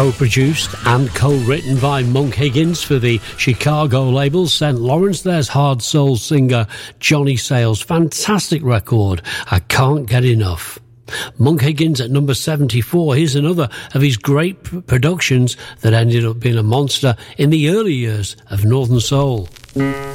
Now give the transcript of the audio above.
Co-produced and co-written by Monk Higgins for the Chicago label St. Lawrence. There's hard soul singer Johnny Sayles. Fantastic record. I can't get enough. Monk Higgins at number 74. Here's another of his great productions that ended up being a monster in the early years of Northern Soul.